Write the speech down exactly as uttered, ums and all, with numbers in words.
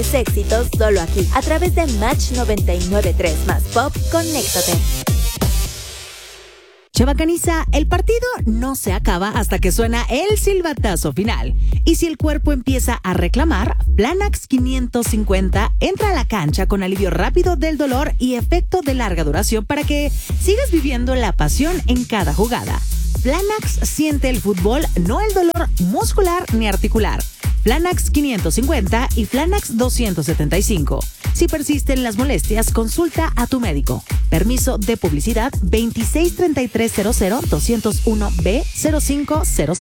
Éxitos solo aquí, a través de Match noventa y nueve punto tres más Pop, conéctate. Chavacaniza, el partido no se acaba hasta que suena el silbatazo final. Y si el cuerpo empieza a reclamar, Flanax quinientos cincuenta entra a la cancha con alivio rápido del dolor y efecto de larga duración para que sigas viviendo la pasión en cada jugada. Flanax siente el fútbol, no el dolor muscular ni articular. Flanax quinientos cincuenta y Flanax doscientos setenta y cinco. Si persisten las molestias, consulta a tu médico. Permiso de publicidad veintiséis treinta y tres cero cero dos cero uno B cero cinco cero.